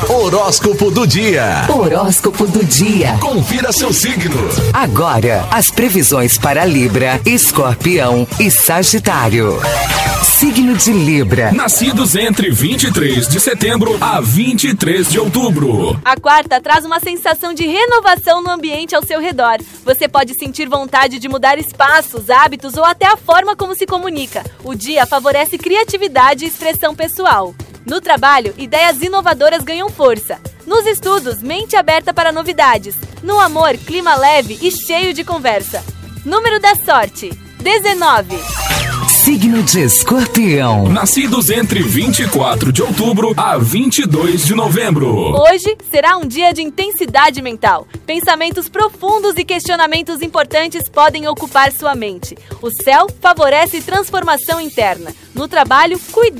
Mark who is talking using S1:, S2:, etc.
S1: Horóscopo do dia.
S2: Horóscopo do dia.
S1: Confira seu signo.
S2: Agora, as previsões para Libra, Escorpião e Sagitário. Signo de Libra.
S3: Nascidos entre 23 de setembro a 23 de outubro.
S4: A quarta traz uma sensação de renovação no ambiente ao seu redor. Você pode sentir vontade de mudar espaços, hábitos ou até a forma como se comunica. O dia favorece criatividade e expressão pessoal. No trabalho, ideias inovadoras ganham força. Nos estudos, mente aberta para novidades. No amor, clima leve e cheio de conversa. Número da sorte: 19.
S2: Signo de Escorpião.
S3: Nascidos entre 24 de outubro a 22 de novembro.
S4: Hoje será um dia de intensidade mental. Pensamentos profundos e questionamentos importantes podem ocupar sua mente. O céu favorece transformação interna. No trabalho, cuidado